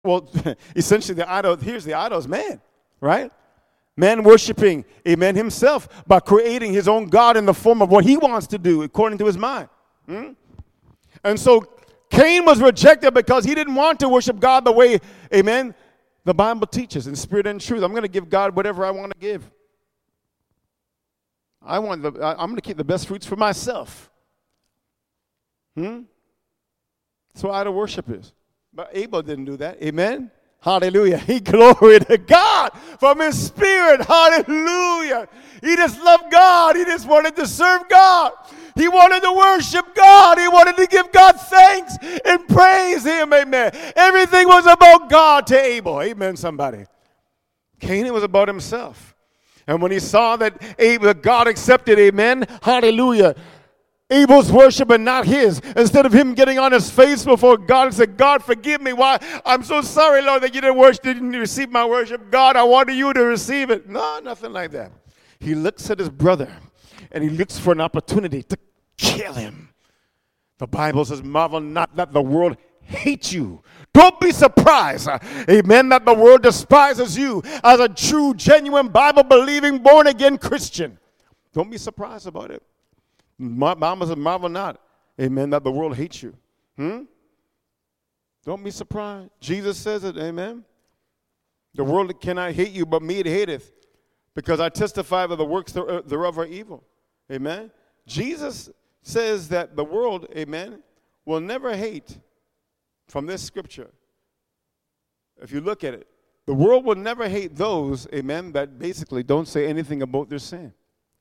Well, essentially here's the idol is man, right? Man worshiping, amen, himself by creating his own God in the form of what he wants to do according to his mind. And so Cain was rejected because he didn't want to worship God the way, amen, the Bible teaches in spirit and truth. I'm going to give God whatever I want to give. I'm going to keep the best fruits for myself. That's what idol worship is. But Abel didn't do that. Amen? Hallelujah. He gloried to God from his spirit. Hallelujah. He just loved God. He just wanted to serve God. He wanted to worship God. He wanted to give God thanks and praise him. Amen. Everything was about God to Abel. Amen, somebody. Cain was about himself. And when he saw that God accepted, amen, hallelujah, Abel's worship and not his. Instead of him getting on his face before God and said, God, forgive me. Why? I'm so sorry, Lord, that you didn't receive my worship. God, I wanted you to receive it. No, nothing like that. He looks at his brother and he looks for an opportunity to kill him. The Bible says, marvel not that the world hates you. Don't be surprised, amen, that the world despises you as a true, genuine, Bible-believing, born-again Christian. Don't be surprised about it. Mama said, marvel not, amen, that the world hates you. Don't be surprised. Jesus says it, amen. The world cannot hate you, but me it hateth, because I testify that the works thereof are evil. Amen. Jesus says that the world, amen, will never hate. From this scripture, if you look at it, the world will never hate those, amen, that basically don't say anything about their sin.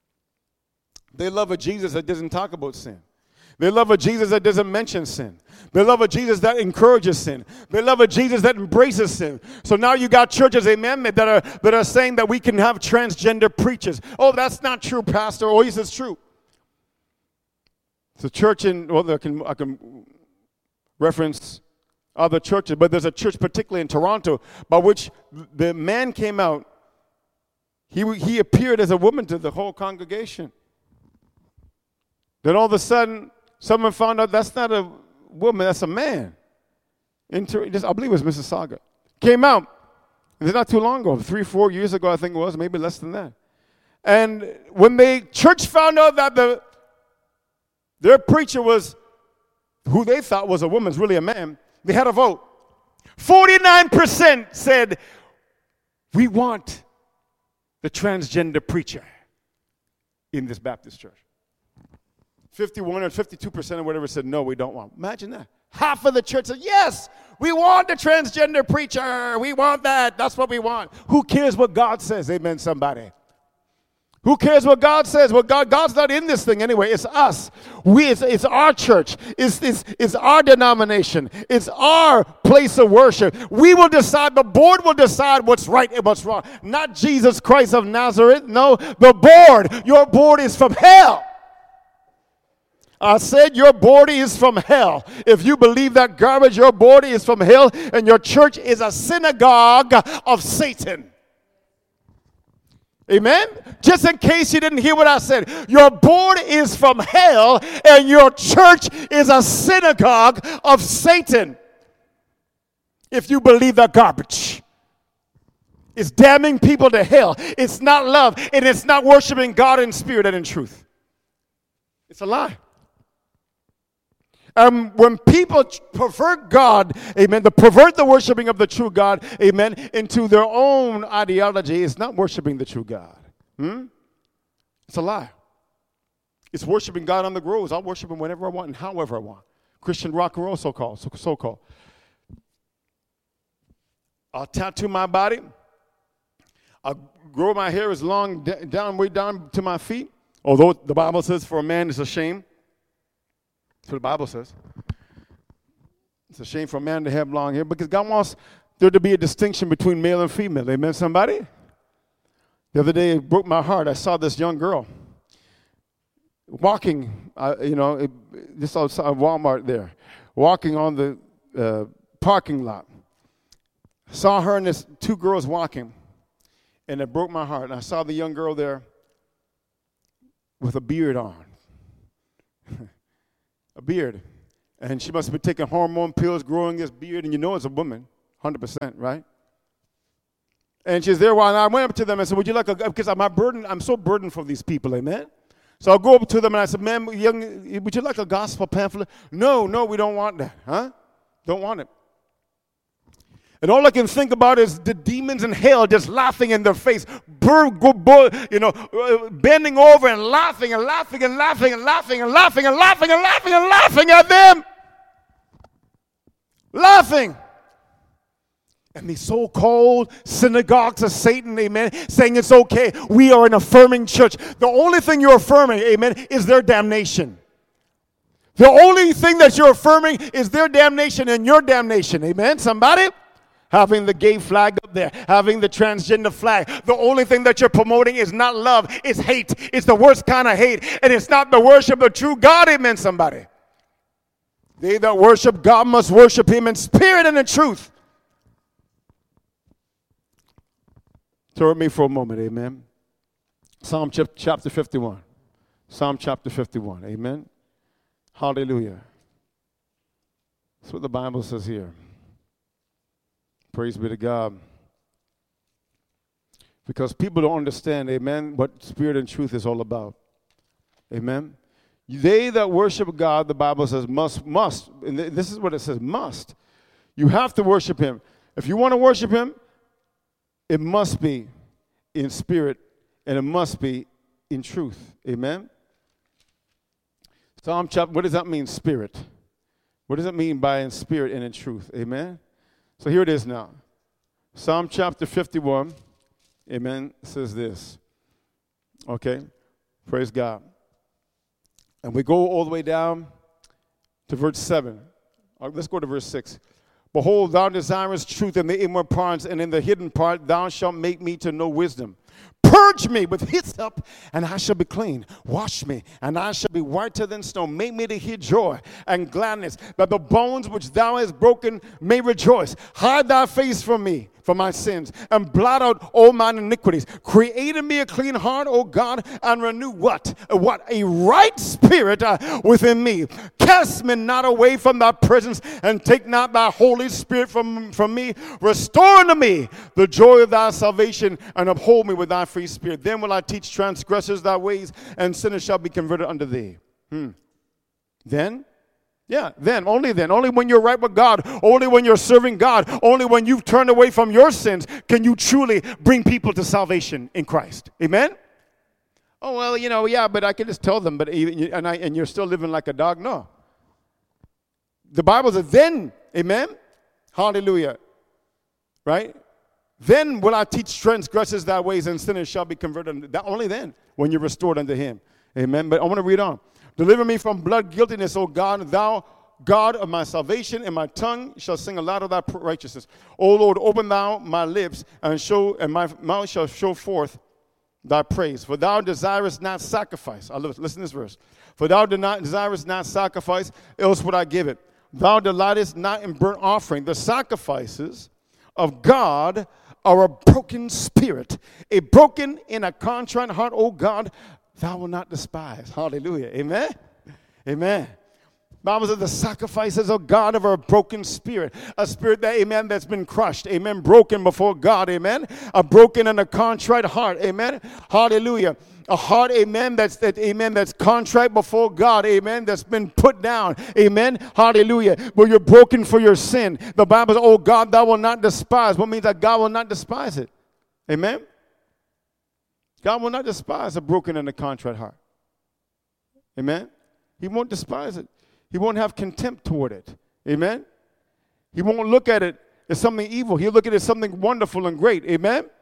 They love a Jesus that doesn't talk about sin. They love a Jesus that doesn't mention sin. They love a Jesus that encourages sin. They love a Jesus that embraces sin. So now you got churches, amen, that are saying that we can have transgender preachers. Oh, that's not true, Pastor. Oh, yes, it's true. It's a church I can reference other churches, but there's a church particularly in Toronto by which the man came out. He appeared as a woman to the whole congregation. Then all of a sudden, someone found out that's not a woman, that's a man. I believe it was Mississauga. Came out. It's not too long ago, 3-4 years ago, I think it was, maybe less than that. And when the church found out that their preacher was who they thought was a woman, really a man, they had a vote. 49% said, we want the transgender preacher in this Baptist church. 51 or 52% or whatever said, no, we don't want. Imagine that. Half of the church said, yes, we want the transgender preacher. We want that. That's what we want. Who cares what God says? Amen, somebody. Who cares what God says? Well, God's not in this thing anyway. It's us. It's our church. It's our denomination. It's our place of worship. We will decide. The board will decide what's right and what's wrong. Not Jesus Christ of Nazareth. No, the board. Your board is from hell. I said your board is from hell. If you believe that garbage, your board is from hell, and your church is a synagogue of Satan. Amen? Just in case you didn't hear what I said, your board is from hell and your church is a synagogue of Satan. If you believe that garbage, it's damning people to hell. It's not love, and it's not worshiping God in spirit and in truth. It's a lie. When people pervert God, amen, to pervert the worshiping of the true God, amen, into their own ideology, it's not worshiping the true God. It's a lie. It's worshiping God on the groves. I'll worship him whenever I want and however I want. Christian rock and roll, so-called. I'll tattoo my body. I'll grow my hair as long, way down to my feet. Although the Bible says for a man it's a shame. That's what the Bible says. It's a shame for a man to have long hair because God wants there to be a distinction between male and female. Amen, somebody? The other day, it broke my heart. I saw this young girl walking, just outside Walmart there, walking on the parking lot. Saw her and this two girls walking, and it broke my heart. And I saw the young girl there with a beard on. A beard. And she must have been taking hormone pills, growing this beard, and you know it's a woman, 100%, right? And she's there while I went up to them and said, would you like because I'm so burdened for these people, amen? So I'll go up to them and I said, ma'am, would you like a gospel pamphlet? No, we don't want that, huh? Don't want it. And all I can think about is the demons in hell just laughing in their face, bending over and laughing and laughing and laughing and laughing and laughing and laughing and laughing and laughing at them. Laughing. And these so-called synagogues of Satan, amen, saying it's okay. We are an affirming church. The only thing you're affirming, amen, is their damnation. The only thing that you're affirming is their damnation and your damnation, amen, somebody? Having the gay flag up there, having the transgender flag. The only thing that you're promoting is not love, it's hate. It's the worst kind of hate. And it's not the worship of the true God, amen, somebody. They that worship God must worship him in spirit and in truth. Turn with me for a moment, amen. Psalm chapter 51. Psalm chapter 51, amen. Hallelujah. That's what the Bible says here. Praise be to God. Because people don't understand, amen, what spirit and truth is all about. Amen. They that worship God, the Bible says, must. And this is what it says, must. You have to worship him. If you want to worship him, it must be in spirit and it must be in truth. Amen. Psalm chapter, what does that mean, spirit? What does it mean by in spirit and in truth? Amen. So here it is now. Psalm chapter 51, amen, says this. Okay, praise God. And we go all the way down to verse 7. Let's go to verse 6. Behold, thou desirest truth in the inward parts, and in the hidden part thou shalt make me to know wisdom. Purge me with hyssop, and I shall be clean. Wash me, and I shall be whiter than snow. Make me to hear joy and gladness, that the bones which thou hast broken may rejoice. Hide thy face from me, from my sins, and blot out all mine iniquities. Create in me a clean heart, O God, and renew what? A right spirit within me. Cast me not away from thy presence, and take not thy Holy Spirit from me. Restore unto me the joy of thy salvation, and uphold me with thy free spirit. Then will I teach transgressors thy ways, and sinners shall be converted unto thee. Then? Yeah, only when you're right with God, only when you're serving God, only when you've turned away from your sins can you truly bring people to salvation in Christ. Amen? Oh, well, yeah, but I can just tell them, and you're still living like a dog? No. The Bible says, then, amen? Hallelujah. Right? Then will I teach transgressors thy ways, and sinners shall be converted. Only then, when you're restored unto him. Amen? But I want to read on. Deliver me from blood guiltiness, O God, thou God of my salvation, and my tongue shall sing aloud of thy righteousness. O Lord, open thou my lips, and my mouth shall show forth thy praise. For thou desirest not sacrifice. Listen to this verse. For thou desirest not sacrifice, else would I give it. Thou delightest not in burnt offering. The sacrifices of God are a broken spirit, a broken and a contrite heart, O God, thou will not despise. Hallelujah. Amen? Amen. Bible says the sacrifices of God of a broken spirit. A spirit that, amen, that's been crushed. Amen. Broken before God. Amen. A broken and a contrite heart. Amen. Hallelujah. A heart, amen, that's contrite before God. Amen. That's been put down. Amen. Hallelujah. Where you're broken for your sin. The Bible says, oh God, thou will not despise. What means that God will not despise it? Amen. God will not despise a broken and a contrite heart. Amen? He won't despise it. He won't have contempt toward it. Amen? He won't look at it as something evil. He'll look at it as something wonderful and great. Amen?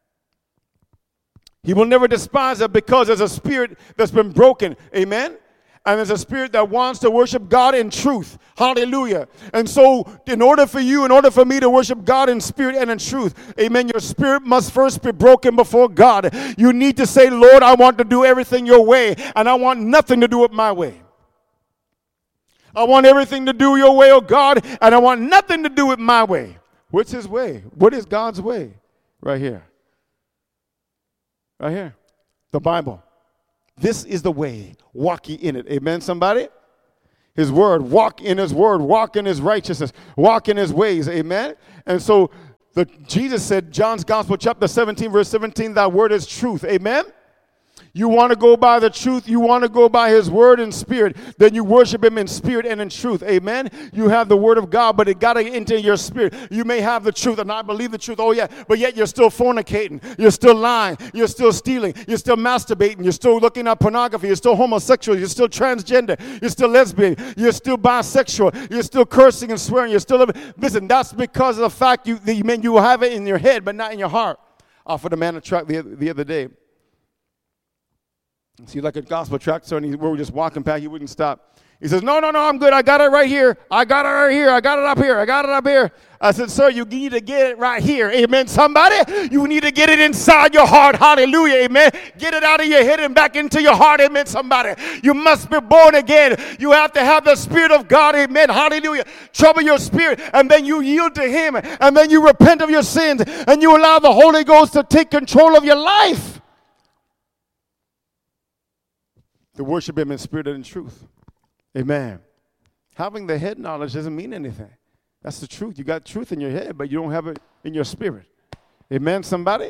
He will never despise it because there's a spirit that's been broken. Amen? And there's a spirit that wants to worship God in truth. Hallelujah. And so in order for me to worship God in spirit and in truth, amen, your spirit must first be broken before God. You need to say, Lord, I want to do everything your way, and I want nothing to do with my way. I want everything to do your way, oh God, and I want nothing to do with my way. What's his way? What is God's way? Right here. Right here. The Bible. This is the way. Walk ye in it. Amen, somebody? His word, walk in his word, walk in his righteousness, walk in his ways. Amen? And so Jesus said, John's Gospel, chapter 17, verse 17, thy word is truth. Amen? You want to go by the truth, you want to go by his word and spirit, then you worship him in spirit and in truth. Amen? You have the word of God, but it got to enter your spirit. You may have the truth, and I believe the truth, oh yeah, but yet you're still fornicating, you're still lying, you're still stealing, you're still masturbating, you're still looking at pornography, you're still homosexual, you're still transgender, you're still lesbian, you're still bisexual, you're still cursing and swearing, you're still living. Listen, that's because of the fact you have it in your head, but not in your heart. I offered a man a tract the other day. See, like a gospel tract, so we were just walking past, he wouldn't stop. He says, no, I'm good. I got it right here. I got it right here. I got it up here. I got it up here. I said, sir, you need to get it right here. Amen, somebody? You need to get it inside your heart. Hallelujah, amen. Get it out of your head and back into your heart. Amen, somebody. You must be born again. You have to have the Spirit of God. Amen, hallelujah. Trouble your spirit, and then you yield to him, and then you repent of your sins, and you allow the Holy Ghost to take control of your life. To worship him in spirit and in truth. Amen. Having the head knowledge doesn't mean anything. That's the truth. You got truth in your head, but you don't have it in your spirit. Amen, somebody?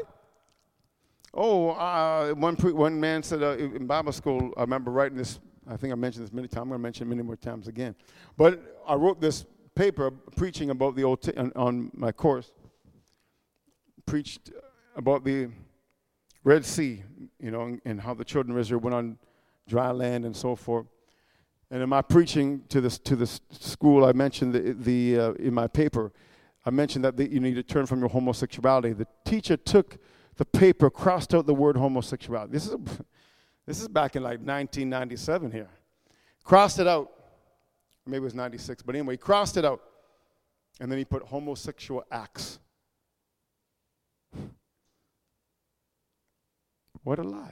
One man said in Bible school, I remember writing this, I think I mentioned this many times. I'm going to mention it many more times again. But I wrote this paper preaching about the on my course. Preached about the Red Sea, and how the children of Israel went on dry land and so forth. And in my preaching to this school, I mentioned in my paper, I mentioned that you need to turn from your homosexuality. The teacher took the paper, crossed out the word homosexuality. This is back in like 1997 here. Crossed it out. Maybe it was 96, but anyway, he crossed it out. And then he put homosexual acts. What a lie.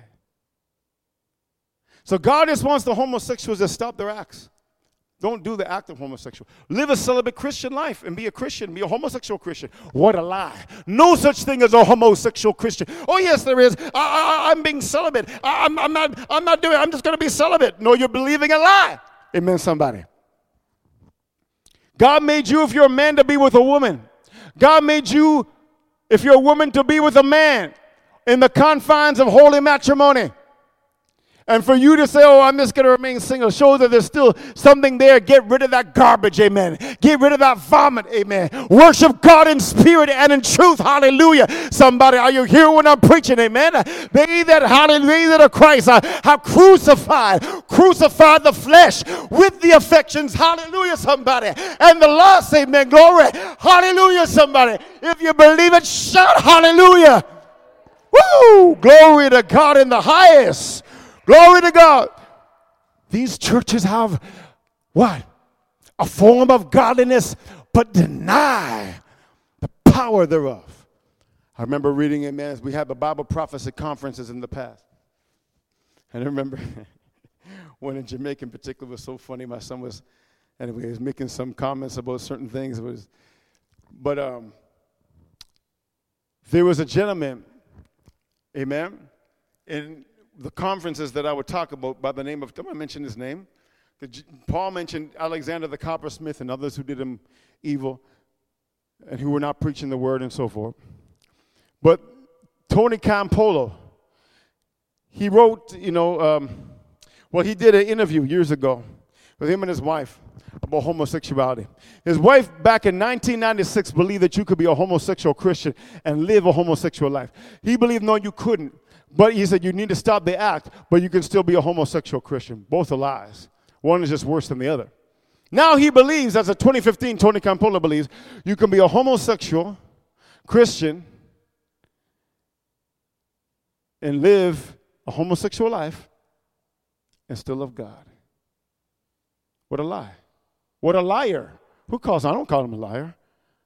So God just wants the homosexuals to stop their acts. Don't do the act of homosexual. Live a celibate Christian life and be a Christian, be a homosexual Christian. What a lie. No such thing as a homosexual Christian. Oh, yes, there is. I'm being celibate. I'm not doing it. I'm just going to be celibate. No, you're believing a lie. Amen, somebody. God made you, if you're a man, to be with a woman. God made you, if you're a woman, to be with a man in the confines of holy matrimony. And for you to say, oh, I'm just going to remain single, shows that there's still something there. Get rid of that garbage, amen. Get rid of that vomit, amen. Worship God in spirit and in truth, hallelujah. Somebody, are you here when I'm preaching, amen? They that are Christ have crucified the flesh with the affections, hallelujah, somebody. And the lust, amen, glory, hallelujah, somebody. If you believe it, shout hallelujah. Woo, glory to God in the highest. Glory to God. These churches have what? A form of godliness, but deny the power thereof. I remember reading, amen, we had the Bible prophecy conferences in the past. And I remember one in Jamaica in particular was so funny. My son was making some comments about certain things. But there was a gentleman, amen, in the conferences that I would talk about by the name of, don't I mention his name? Paul mentioned Alexander the coppersmith and others who did him evil and who were not preaching the word and so forth. But Tony Campolo, he wrote, he did an interview years ago with him and his wife about homosexuality. His wife back in 1996 believed that you could be a homosexual Christian and live a homosexual life. He believed, no, you couldn't. But he said you need to stop the act, but you can still be a homosexual Christian. Both are lies. One is just worse than the other. Now he believes, as a 2015 Tony Campolo believes, you can be a homosexual Christian and live a homosexual life and still love God. What a lie. What a liar. Who calls him? I don't call him a liar.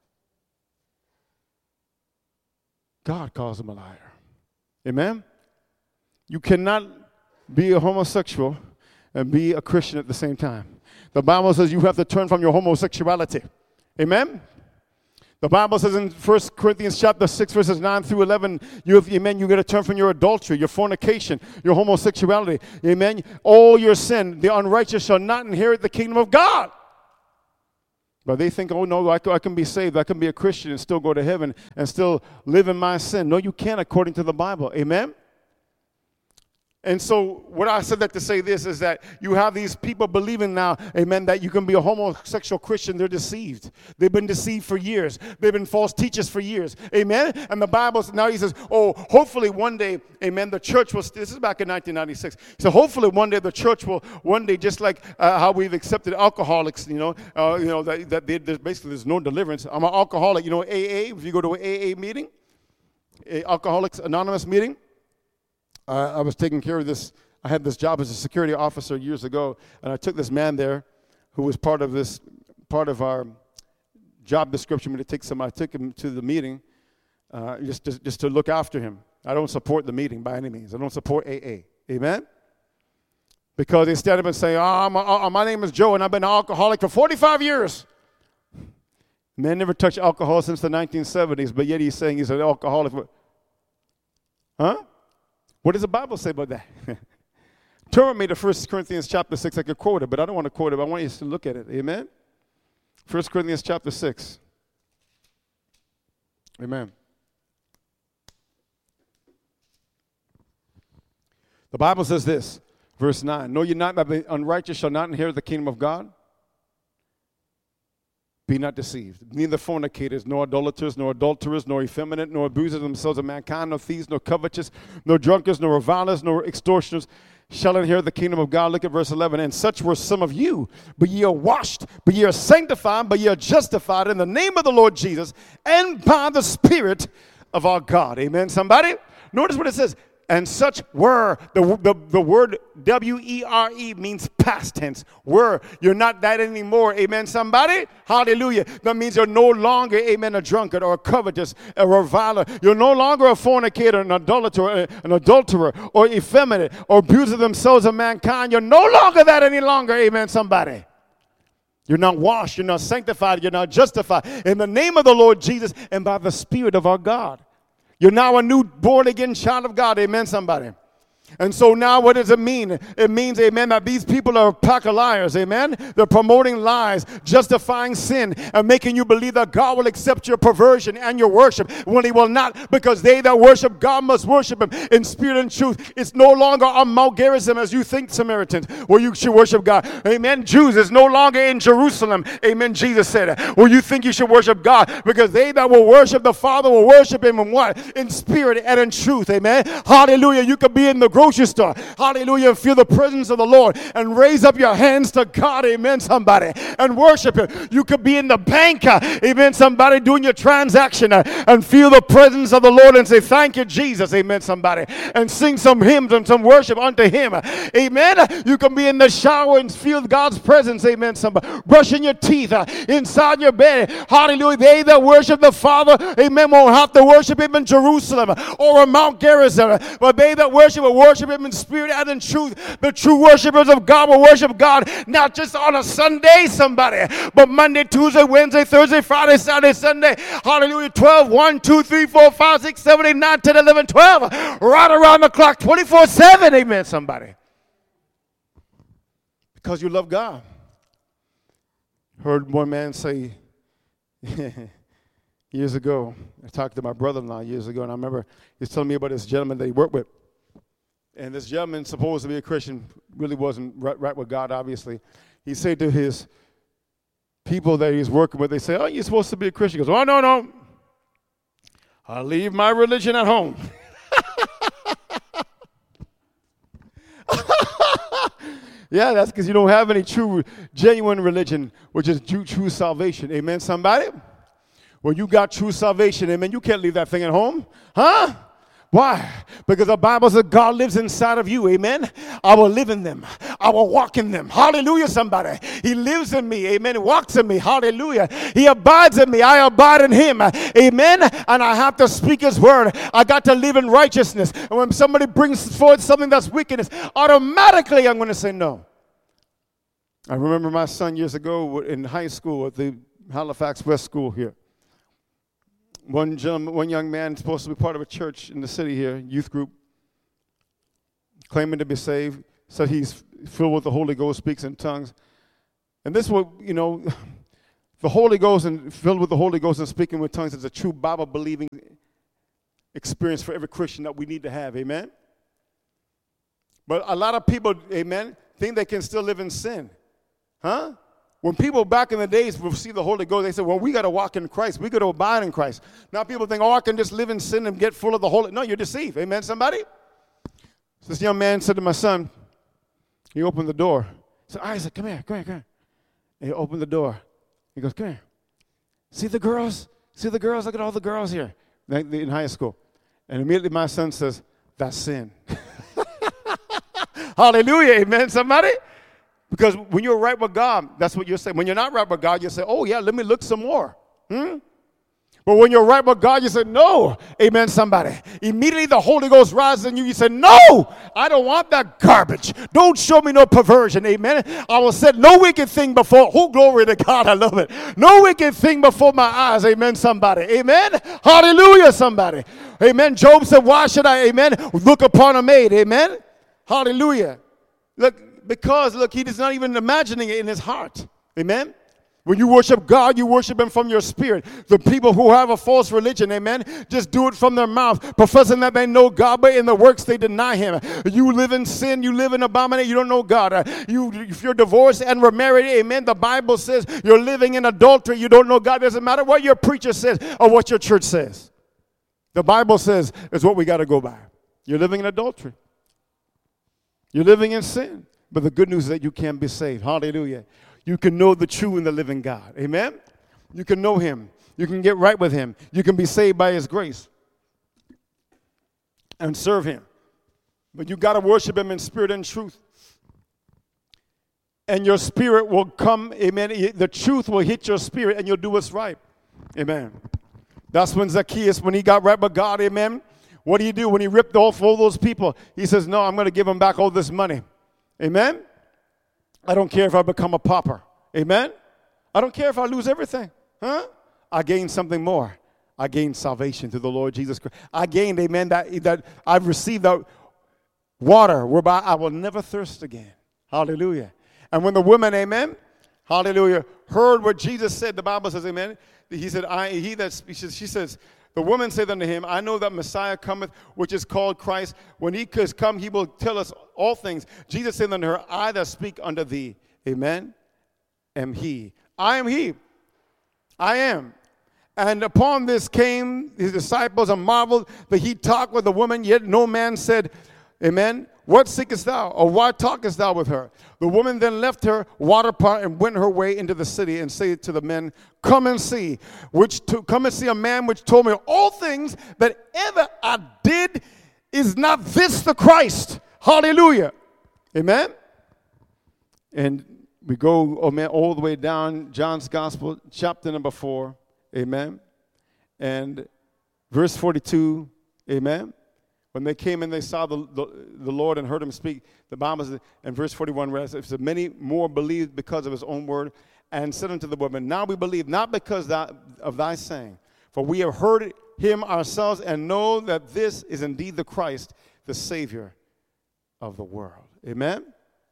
God calls him a liar. Amen? You cannot be a homosexual and be a Christian at the same time. The Bible says you have to turn from your homosexuality. Amen? The Bible says in 1 Corinthians chapter 6, verses 9 through 11, amen, you got to turn from your adultery, your fornication, your homosexuality, amen, all your sin. The unrighteous shall not inherit the kingdom of God. But they think, oh, no, I can be saved. I can be a Christian and still go to heaven and still live in my sin. No, you can't according to the Bible. Amen? And so what I said that to say this is that you have these people believing now, amen, that you can be a homosexual Christian. They're deceived. They've been deceived for years. They've been false teachers for years. Amen? And the Bible, now he says, oh, hopefully one day, amen, the church will, this is back in 1996. So hopefully one day the church will, one day, just like how we've accepted alcoholics, that basically there's no deliverance. I'm an alcoholic. You know, AA, if you go to an AA meeting, Alcoholics Anonymous meeting, I was taking care of this. I had this job as a security officer years ago, and I took this man there who was part of our job description. I took him to the meeting just to look after him. I don't support the meeting by any means. I don't support AA. Amen? Because they stand up and say, my name is Joe, and I've been an alcoholic for 45 years. Man never touched alcohol since the 1970s, but yet he's saying he's an alcoholic. Huh? What does the Bible say about that? Turn with me to 1 Corinthians chapter 6. I could quote it, but I don't want to quote it. I want you to look at it. Amen? 1 Corinthians chapter 6. Amen. The Bible says this, verse 9. Know ye not that the unrighteous shall not inherit the kingdom of God? Be not deceived. Neither fornicators, nor idolaters, nor adulterers, nor effeminate, nor abusers themselves of mankind, nor thieves, nor covetous, nor drunkards, nor revilers, nor extortioners shall inherit the kingdom of God. Look at verse 11. And such were some of you, but ye are washed, but ye are sanctified, but ye are justified in the name of the Lord Jesus and by the Spirit of our God. Amen, somebody? Notice what it says. And such were, the word W-E-R-E means past tense. Were. You're not that anymore. Amen, somebody? Hallelujah. That means you're no longer, amen, a drunkard or a covetous, a reviler. You're no longer a fornicator, an adulterer, or effeminate, or abuser themselves of mankind. You're no longer that any longer. Amen, somebody? You're not washed. You're not sanctified. You're not justified. In the name of the Lord Jesus and by the Spirit of our God. You're now a new born-again child of God. Amen, somebody. And so now what does it mean? It means, amen, that these people are a pack of liars, amen? They're promoting lies, justifying sin, and making you believe that God will accept your perversion and your worship when he will not, because they that worship God must worship him in spirit and truth. It's no longer on Mount Gerizim as you think, Samaritans, where you should worship God. Amen. Jews, it's no longer in Jerusalem, amen, Jesus said, where you think you should worship God, because they that will worship the Father will worship him in what? In spirit and in truth, amen. Hallelujah. You could be in the grocery store, hallelujah, and feel the presence of the Lord and raise up your hands to God, amen, somebody, and worship him. You could be in the bank, amen, somebody, doing your transaction and feel the presence of the Lord and say, thank you, Jesus, amen, somebody, and sing some hymns and some worship unto him, amen. You can be in the shower and feel God's presence, amen, somebody, brushing your teeth inside your bed, hallelujah. They that worship the Father, amen, won't have to worship him in Jerusalem or on Mount Gerizim, but they that worship will worship him in spirit and in truth. The true worshipers of God will worship God not just on a Sunday, somebody, but Monday, Tuesday, Wednesday, Thursday, Friday, Saturday, Sunday. Hallelujah. 12, 1, 2, 3, 4, 5, 6, 7, 8, 9, 10, 11, 12. Right around the clock, 24/7. Amen, somebody. Because you love God. Heard one man say years ago, I talked to my brother-in-law years ago, and I remember he was telling me about this gentleman that he worked with. And this gentleman, supposed to be a Christian, really wasn't right with God, obviously. He said to his people that he's working with, they say, oh, you're supposed to be a Christian. He goes, oh, no. I leave my religion at home. Yeah, that's because you don't have any true, genuine religion, which is true salvation. Amen, somebody? Well, you got true salvation. Amen. You can't leave that thing at home. Huh? Why? Because the Bible says God lives inside of you. Amen. I will live in them. I will walk in them. Hallelujah, somebody. He lives in me. Amen. He walks in me. Hallelujah. He abides in me. I abide in him. Amen. And I have to speak his word. I got to live in righteousness. And when somebody brings forth something that's wickedness, automatically I'm going to say no. I remember my son years ago in high school at the Halifax West School here. one gentleman, one young man supposed to be part of a church in the city here, youth group, claiming to be saved, said he's filled with the Holy Ghost, speaks in tongues. And this was, the Holy Ghost and filled with the Holy Ghost and speaking with tongues is a true Bible-believing experience for every Christian that we need to have, amen? But a lot of people, amen, think they can still live in sin, huh? When people back in the days received the Holy Ghost, they said, well, we got to walk in Christ. We got to abide in Christ. Now people think, I can just live in sin and get full of the Holy. No, you're deceived. Amen, somebody? So this young man said to my son, he opened the door. He said, Isaac, come here. And he opened the door. He goes, come here. See the girls? Look at all the girls here in high school. And immediately my son says, that's sin. Hallelujah, amen, somebody? Because when you're right with God, that's what you're saying. When you're not right with God, you say, oh, yeah, let me look some more. But when you're right with God, you say, no, amen, somebody. Immediately the Holy Ghost rises in you. You say, no, I don't want that garbage. Don't show me no perversion, amen. I will set no wicked thing before. Oh, glory to God, I love it. No wicked thing before my eyes, amen, somebody. Amen. Hallelujah, somebody. Amen. Job said, why should I, amen, look upon a maid, amen. Hallelujah. Because he is not even imagining it in his heart. Amen? When you worship God, you worship Him from your spirit. The people who have a false religion, amen, just do it from their mouth, professing that they know God, but in the works they deny Him. You live in sin, you live in abomination, you don't know God. If you're divorced and remarried, amen, the Bible says you're living in adultery, you don't know God. It doesn't matter what your preacher says or what your church says. The Bible says is what we got to go by. You're living in adultery. You're living in sin. But the good news is that you can be saved. Hallelujah. You can know the true and the living God. Amen? You can know Him. You can get right with Him. You can be saved by His grace and serve Him. But you got to worship Him in spirit and truth. And your spirit will come, amen. The truth will hit your spirit and you'll do what's right. Amen. That's when Zacchaeus, when he got right with God, amen. What do you do when he ripped off all those people? He says, no, I'm going to give them back all this money. Amen? I don't care if I become a pauper. Amen? I don't care if I lose everything. Huh? I gain something more. I gain salvation through the Lord Jesus Christ. I gained, amen, that I've received that water whereby I will never thirst again. Hallelujah. And when the woman, amen, hallelujah, heard what Jesus said, the Bible says, amen, he said, she says, the woman said unto him, I know that Messiah cometh, which is called Christ. When he is come, he will tell us all things. Jesus said unto her, I that speak unto thee, amen, am he. I am he. I am. And upon this came his disciples and marveled that he talked with the woman, yet no man said, amen, what seekest thou, or why talkest thou with her? The woman then left her water pot and went her way into the city and said to the men, come and see a man which told me all things that ever I did. Is not this the Christ? Hallelujah. Amen. And we go, all the way down John's Gospel, chapter number 4. Amen. And verse 42. Amen. When they came and they saw the Lord and heard Him speak, the Bible says in verse 41, where it says, many more believed because of His own word, and said unto the woman, now we believe, not because of thy saying, for we have heard Him ourselves, and know that this is indeed the Christ, the Savior of the world. Amen?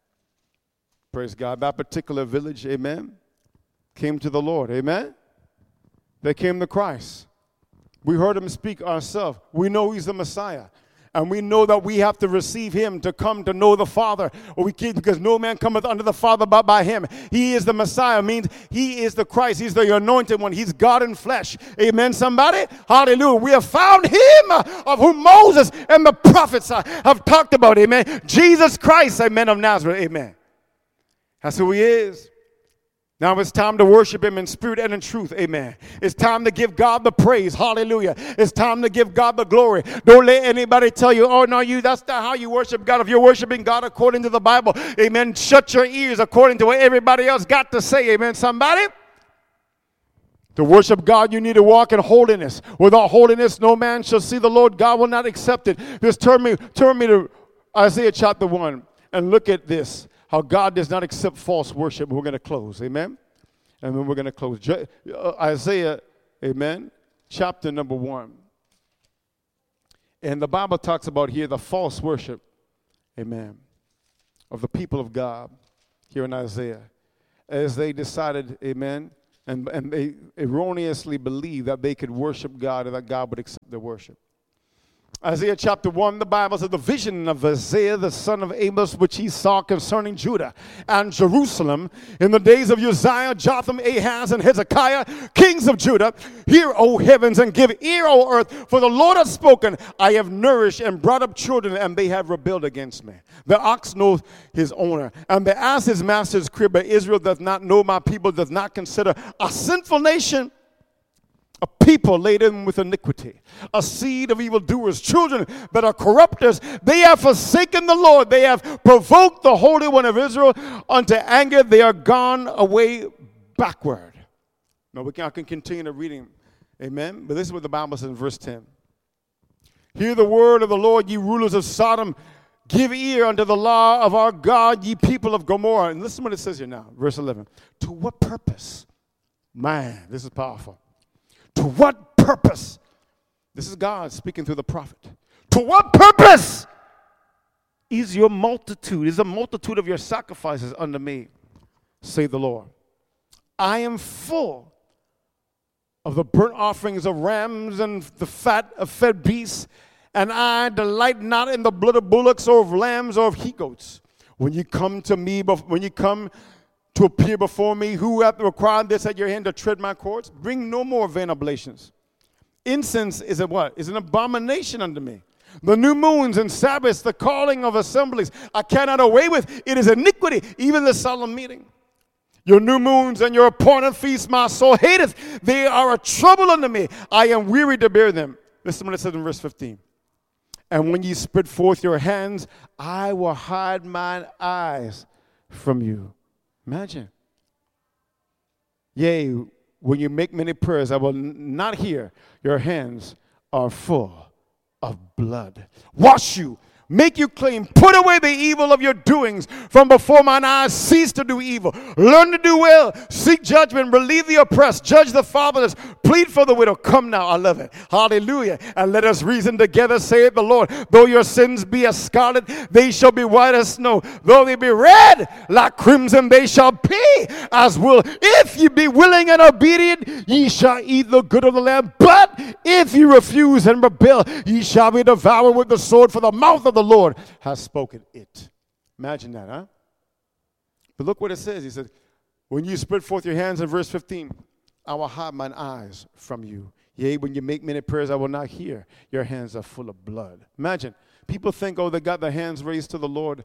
Praise God. That particular village, amen, came to the Lord. Amen? They came to Christ. We heard Him speak ourselves. We know He's the Messiah. And we know that we have to receive Him to come to know the Father. Because no man cometh unto the Father but by Him. He is the Messiah, means He is the Christ. He's the anointed one. He's God in flesh. Amen, somebody? Hallelujah. We have found Him of whom Moses and the prophets have talked about. Amen. Jesus Christ, amen, of Nazareth. Amen. That's who He is. Now it's time to worship Him in spirit and in truth. Amen. It's time to give God the praise. Hallelujah. It's time to give God the glory. Don't let anybody tell you, oh, no, that's not how you worship God. If you're worshiping God according to the Bible, amen, shut your ears according to what everybody else got to say. Amen, somebody? To worship God, you need to walk in holiness. Without holiness, no man shall see the Lord. God will not accept it. Just turn me to Isaiah chapter 1 and look at this. How God does not accept false worship. We're going to close, amen? And then we're going to close. Isaiah, amen, chapter number 1. And the Bible talks about here the false worship, amen, of the people of God here in Isaiah, as they decided, amen, and they erroneously believed that they could worship God and that God would accept their worship. Isaiah chapter 1, the Bible says, the vision of Isaiah, the son of Amos, which he saw concerning Judah and Jerusalem in the days of Uzziah, Jotham, Ahaz, and Hezekiah, kings of Judah. Hear, O heavens, and give ear, O earth, for the Lord has spoken. I have nourished and brought up children, and they have rebelled against me. The ox knows his owner, and the ass his master's crib, but Israel does not know, my people does not consider. A sinful nation, a people laden with iniquity, a seed of evildoers, children that are corrupters. They have forsaken the Lord. They have provoked the Holy One of Israel unto anger. They are gone away backward. Now, I can continue the reading. Amen. But this is what the Bible says in verse 10. Hear the word of the Lord, ye rulers of Sodom. Give ear unto the law of our God, ye people of Gomorrah. And listen to what it says here now, verse 11. To what purpose? Man, this is powerful. To what purpose? This is God speaking through the prophet. To what purpose is your multitude, is the multitude of your sacrifices unto me, say the Lord. I am full of the burnt offerings of rams and the fat of fed beasts, and I delight not in the blood of bullocks or of lambs or of he-goats. When you come to me, when you come to appear before me, who hath required this at your hand to tread my courts? Bring no more vain oblations. Incense is a what? Is an abomination unto me. The new moons and Sabbaths, the calling of assemblies, I cannot away with. It is iniquity, even the solemn meeting. Your new moons and your appointed feasts my soul hateth. They are a trouble unto me. I am weary to bear them. Listen to what it says in verse 15. And when ye spread forth your hands, I will hide mine eyes from you. Imagine. Yea, when you make many prayers, I will not hear. Your hands are full of blood. Wash you. Make you clean. Put away the evil of your doings from before mine eyes. Cease to do evil. Learn to do well. Seek judgment. Relieve the oppressed. Judge the fatherless. Plead for the widow. Come now. I love it. Hallelujah. And let us reason together, saith the Lord. Though your sins be as scarlet, they shall be white as snow. Though they be red like crimson, they shall be as wool. If ye be willing and obedient, ye shall eat the good of the land. But if ye refuse and rebel, ye shall be devoured with the sword, for the mouth of the Lord has spoken it. Imagine that, huh? But look what it says. He said, when you spread forth your hands in verse 15, I will hide mine eyes from you. Yea, when you make many prayers, I will not hear. Your hands are full of blood. Imagine. People think, oh, they got their hands raised to the Lord.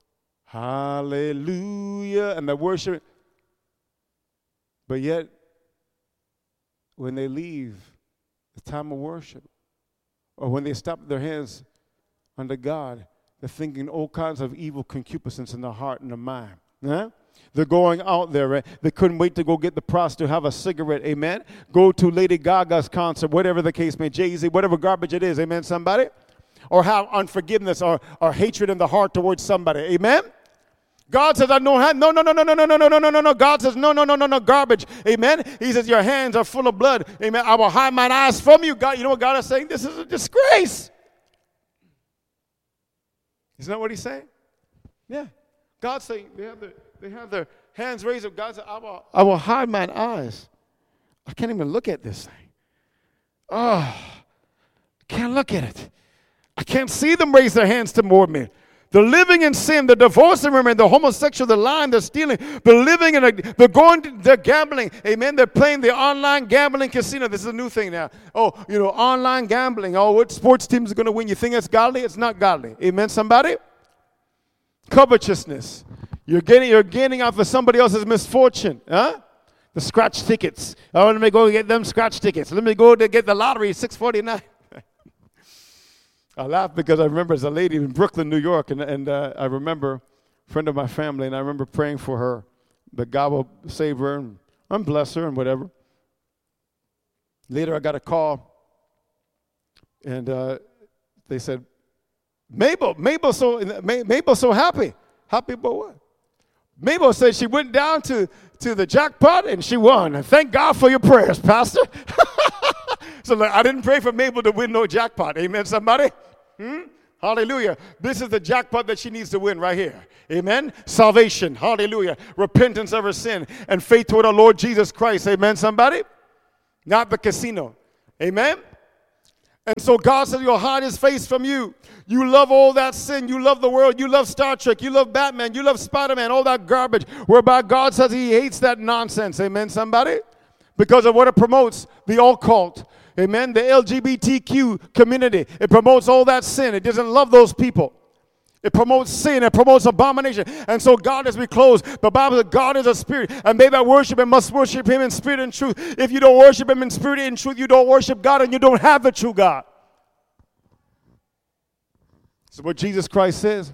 Hallelujah. And they worship. But yet, when they leave the time of worship, or when they stop their hands under God, they're thinking all kinds of evil concupiscence in their heart and their mind. Yeah? They're going out there, right? They couldn't wait to go get the prostitute, have a cigarette, amen? Go to Lady Gaga's concert, whatever the case may be, Jay-Z, whatever garbage it is, amen, somebody? Or have unforgiveness or hatred in the heart towards somebody, amen? God says, I don't have, no. God says, no, garbage, amen? He says, your hands are full of blood, amen? I will hide mine eyes from you. God, you know what God is saying? This is a disgrace. Isn't that what he's saying? Yeah. God's saying they have their hands raised up. God said, I will hide mine eyes. I can't even look at this thing. Oh, can't look at it. I can't see them raise their hands toward me. They're living in sin. They're divorcing women. They're homosexual. They're lying. They're stealing. They're living they're gambling. Amen. They're playing the online gambling casino. This is a new thing now. Oh, online gambling. Oh, what sports team is going to win? You think it's godly? It's not godly. Amen, somebody? Covetousness. You're gaining out for somebody else's misfortune. Huh? The scratch tickets. Oh, let me go get them scratch tickets. Let me go to get the lottery, 649. I laugh because I remember as a lady in Brooklyn, New York, and I remember a friend of my family, and I remember praying for her that God will save her and bless her and whatever. Later, I got a call, and they said, Mabel's so happy. Happy about what? Mabel said she went down to the jackpot and she won. And thank God for your prayers, Pastor. So I didn't pray for Mabel to win no jackpot. Amen, somebody? Hallelujah. This is the jackpot that she needs to win right here. Amen. Salvation. Hallelujah. Repentance of her sin and faith toward our Lord Jesus Christ. Amen, somebody? Not the casino. Amen. And so God said, He'll hide His face from you. You love all that sin. You love the world. You love Star Trek. You love Batman. You love Spider-Man. All that garbage. Whereby God says He hates that nonsense. Amen, somebody? Because of what it promotes. The occult. Amen. The LGBTQ community. It promotes all that sin. It doesn't love those people. It promotes sin. It promotes abomination. And so God, as we close, the Bible says God is a spirit. And they that worship Him must worship Him in spirit and truth. If you don't worship Him in spirit and truth, you don't worship God and you don't have the true God. So what Jesus Christ says,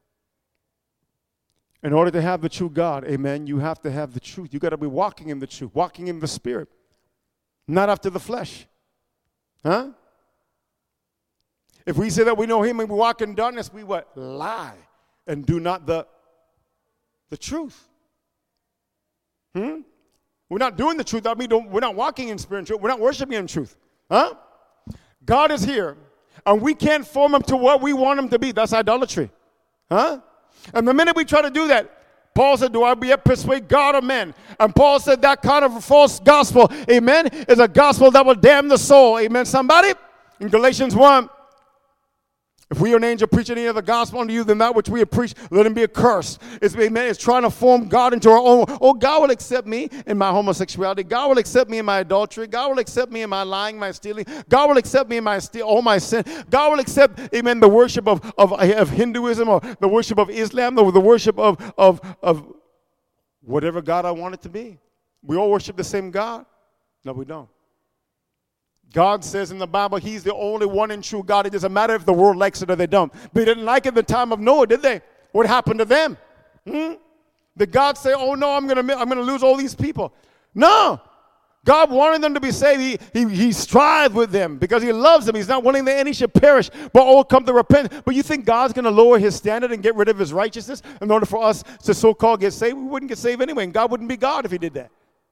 in order to have the true God, amen, you have to have the truth. You got to be walking in the truth, walking in the spirit, not after the flesh. Huh? If we say that we know Him and we walk in darkness, we what? Lie and do not the truth. We're not doing the truth. We're not walking in spirit and truth. We're not worshiping in truth. Huh? God is here, and we can't form Him to what we want Him to be. That's idolatry. Huh? And the minute we try to do that, Paul said, do I be yet persuade God or men? And Paul said that kind of false gospel, amen, is a gospel that will damn the soul. Amen, somebody? In Galatians 1, if we or an angel preach any other gospel unto you than that which we have preached, let him be accursed. Amen. It's trying to form God into our own. Oh, God will accept me in my homosexuality. God will accept me in my adultery. God will accept me in my lying, my stealing. God will accept me in all my sin. God will accept, amen, the worship of Hinduism or the worship of Islam or the worship of whatever God I want it to be. We all worship the same God. No, we don't. God says in the Bible, He's the only one and true God. It doesn't matter if the world likes it or they don't. They didn't like it at the time of Noah, did they? What happened to them? Did God say, oh no, I'm gonna lose all these people? No. God wanted them to be saved. He strived with them because He loves them. He's not wanting that any should perish, but all come to repent. But you think God's going to lower His standard and get rid of His righteousness in order for us to so-called get saved? We wouldn't get saved anyway, and God wouldn't be God if He did that.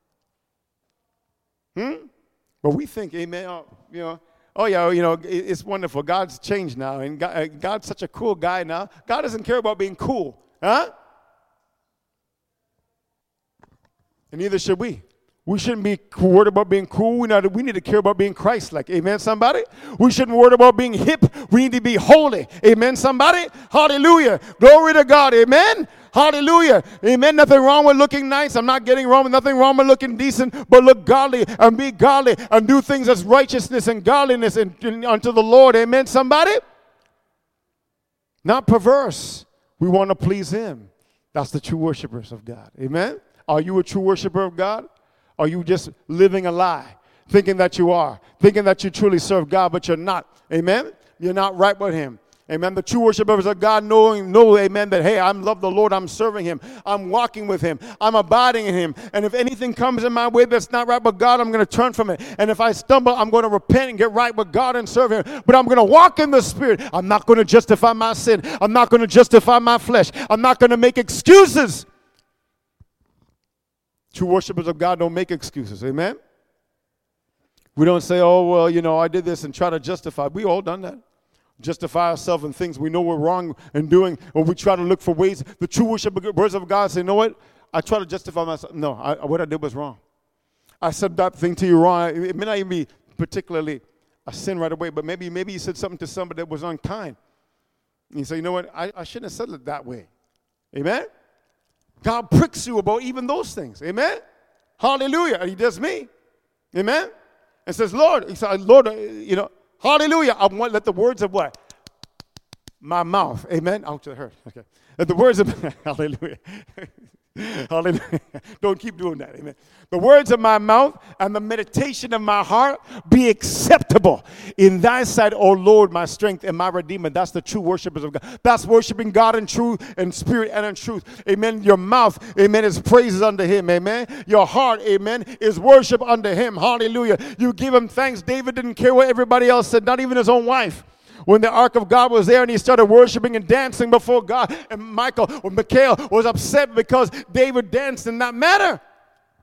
But we think, amen, it's wonderful. God's changed now, and God's such a cool guy now. God doesn't care about being cool, huh? And neither should we. We shouldn't be worried about being cool. We need to care about being Christ-like. Amen, somebody? We shouldn't worry about being hip. We need to be holy. Amen, somebody? Hallelujah. Glory to God. Amen? Hallelujah. Amen. Nothing wrong with looking nice. I'm not getting wrong with nothing wrong with looking decent, but look godly and be godly and do things as righteousness and godliness unto the Lord. Amen, somebody? Not perverse. We want to please Him. That's the true worshipers of God. Amen? Are you a true worshiper of God? Are you just living a lie, thinking that you are, thinking that you truly serve God, but you're not? Amen? You're not right with Him. Amen. The true worshipers of God know, amen, that, hey, I love the Lord. I'm serving Him. I'm walking with Him. I'm abiding in Him. And if anything comes in my way that's not right with God, I'm going to turn from it. And if I stumble, I'm going to repent and get right with God and serve Him. But I'm going to walk in the Spirit. I'm not going to justify my sin. I'm not going to justify my flesh. I'm not going to make excuses. True worshipers of God don't make excuses. Amen? We don't say, oh, well, I did this and try to justify. We all done that. Justify ourselves in things we know we're wrong in doing, or we try to look for ways. The true worshipers of God say, you know what? I try to justify myself. No, what I did was wrong. I said that thing to you wrong. It may not even be particularly a sin right away, but maybe you said something to somebody that was unkind. And you say, you know what? I shouldn't have said it that way. Amen? God pricks you about even those things. Amen? Hallelujah. And He does me. Amen? And says, Lord, hallelujah. I want let the words of what? My mouth. Amen. Ouch, that hurt. Okay. Let the words of hallelujah. Hallelujah. Don't keep doing that. Amen. The words of my mouth and the meditation of my heart be acceptable in thy sight, O Lord, my strength and my redeemer. That's the true worshipers of God. That's worshiping God in truth and spirit and in truth. Amen. Your mouth, amen, is praises unto Him. Amen. Your heart, amen, is worship unto Him. Hallelujah. You give Him thanks. David didn't care what everybody else said, not even his own wife. When the ark of God was there and he started worshiping and dancing before God, and Michal was upset because David danced in that manner.